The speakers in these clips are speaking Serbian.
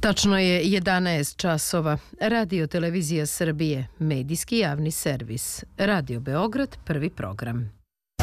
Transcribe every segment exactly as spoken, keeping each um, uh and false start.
Tačno je jedanaest časova. Radio Televizija Srbije, medijski javni servis. Radio Beograd, prvi program.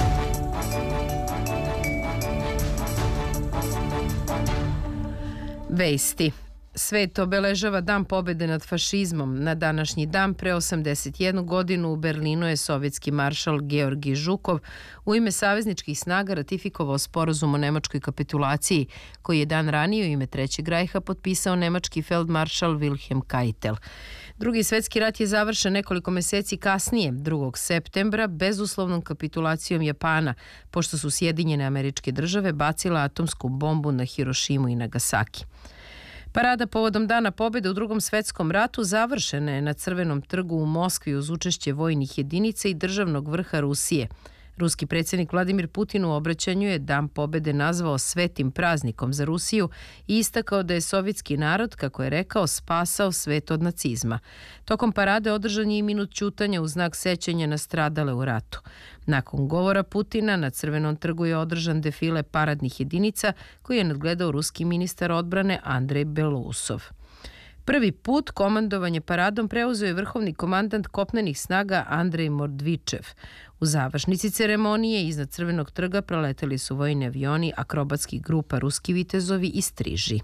Vesti. Svet obeležava Dan pobede nad fašizmom. Na današnji dan pre osamdeset jednu godinu u Berlinu je sovjetski maršal Georgij Žukov u ime savezničkih snaga ratifikovao sporazum o nemačkoj kapitulaciji, koji je dan ranije u ime Trećeg rajha potpisao nemački feldmaršal Wilhelm Keitel. Drugi svetski rat je završen nekoliko meseci kasnije, drugog septembra, bezuslovnom kapitulacijom Japana, pošto su Sjedinjene Američke Države bacila atomsku bombu na Hirošimu i Nagasaki. Parada povodom Dana pobede u Drugom svetskom ratu završena je na Crvenom trgu u Moskvi uz učešće vojnih jedinica i državnog vrha Rusije. Ruski predsjednik Vladimir Putin u obraćanju je Dan pobede nazvao svetim praznikom za Rusiju i istakao da je sovjetski narod, kako je rekao, spasao svet od nacizma. Tokom parade održan je i minut ćutanja u znak sećanja na stradale u ratu. Nakon govora Putina na Crvenom trgu je održan defile paradnih jedinica koji je nadgledao ruski ministar odbrane Andrej Belousov. Prvi put komandovanje paradom preuzeo je vrhovni komandant kopnenih snaga Andrej Mordvičev. U završnici ceremonije iznad Crvenog trga proleteli su vojni avioni akrobatskih grupa Ruski vitezovi i Striži.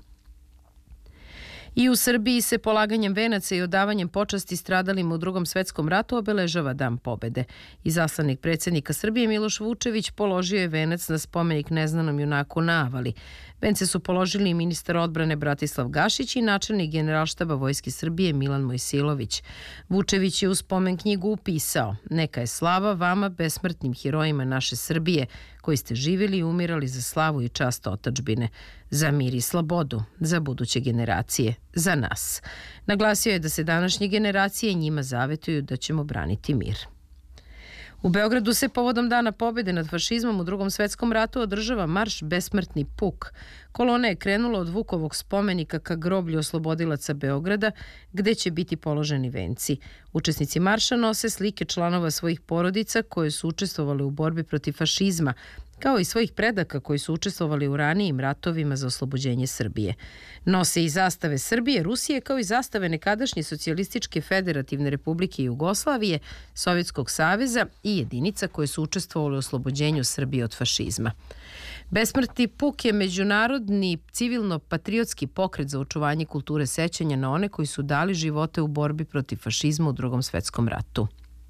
I u Srbiji se polaganjem venaca i odavanjem počasti stradalima u Drugom svetskom ratu obeležava Dan pobede. Izaslanik predsjednika Srbije Miloš Vučević položio je venac na spomenik neznanom junaku na Avali. Vence su položili i ministar odbrane Bratislav Gašić i načelnik Generalštaba Vojske Srbije Milan Mojsilović. Vučević je u spomen knjigu upisao: "Neka je slava vama, besmrtnim herojima naše Srbije, koji ste živjeli i umirali za slavu i čast otadžbine, za mir i slobodu, za buduće generacije, za nas." Naglasio je da se današnje generacije njima zavetuju da ćemo braniti mir. U Beogradu se povodom Dana pobede nad fašizmom u Drugom svetskom ratu održava marš Besmrtni puk. Kolona je krenula od Vukovog spomenika ka groblju oslobodilaca Beograda, gde će biti položeni venci. Učesnici marša nose slike članova svojih porodica koje su učestvovali u borbi protiv fašizma, kao i svojih predaka koji su učestvovali u ranijim ratovima za oslobođenje Srbije. Nose i zastave Srbije, Rusije, kao i zastave nekadašnje Socijalističke federativne republike Jugoslavije, Sovjetskog saveza i jedinica koje su učestvovali u oslobođenju Srbije od fašizma. Besmrtni puk je međunarodni civilno-patriotski pokret za očuvanje kulture sećanja na one koji su dali živote u borbi protiv fašizma u Drugom svetskom ratu.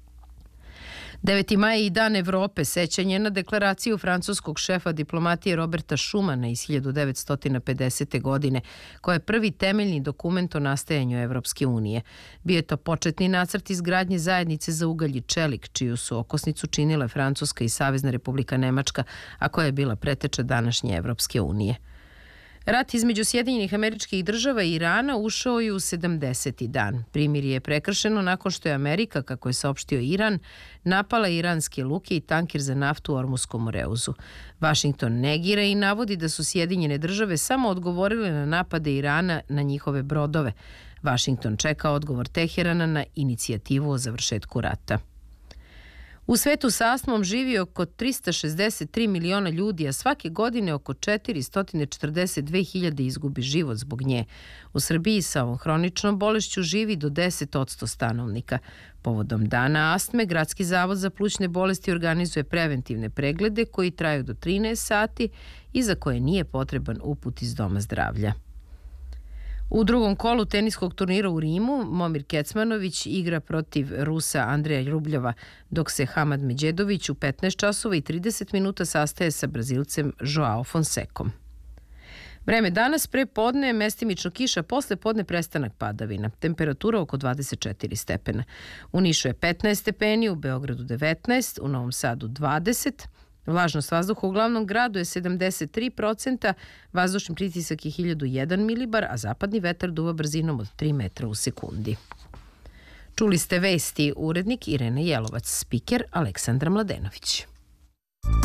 deveti maj je i Dan Evrope, sećanje na deklaraciju francuskog šefa diplomatije Roberta Schumana iz hiljadu devetsto pedesete. godine, koja je prvi temeljni dokument o nastajanju Evropske unije. Bio je to početni nacrt izgradnje zajednice za ugalj i čelik, čiju su okosnicu činile Francuska i Savezna Republika Nemačka, a koja je bila preteča današnje Evropske unije. Rat između Sjedinjenih Američkih Država i Irana ušao je u sedamdeseti dan. Primirje je prekršeno nakon što je Amerika, kako je saopštio Iran, napala iranske luke i tanker za naftu u Ormuskom Moreuzu. Vašington negira i navodi da su Sjedinjene Države samo odgovorile na napade Irana na njihove brodove. Vašington čeka odgovor Teherana na inicijativu o završetku rata. U svetu sa astmom živi oko trista šezdeset tri miliona ljudi, a svake godine oko četiristo četrdeset dve hiljade izgubi život zbog nje. U Srbiji sa ovom hroničnom bolešću živi do deset posto stanovnika. Povodom Dana astme, Gradski zavod za plućne bolesti organizuje preventivne preglede koji traju do trinaest sati i za koje nije potreban uput iz doma zdravlja. U drugom kolu teniskog turnira u Rimu Momir Kecmanović igra protiv Rusa Andreja Rubljova, dok se Hamad Međedović u petnaest časova i trideset minuta sastaje sa Brazilcem Joao Fonsecom. Vreme danas pre podne, mestimično kiša, posle podne prestanak padavina. Temperatura oko dvadeset četiri stepena. U Nišu je petnaest stepeni, u Beogradu devetnaest, u Novom Sadu dvadeset. Vlažnost vazduha u glavnom gradu je sedamdeset tri procenta, vazdušni pritisak je hiljadu jedan milibar, a zapadni vetar duva brzinom od tri metra u sekundi. Čuli ste vesti, urednik Irena Jelovac, spiker Aleksandra Mladenović.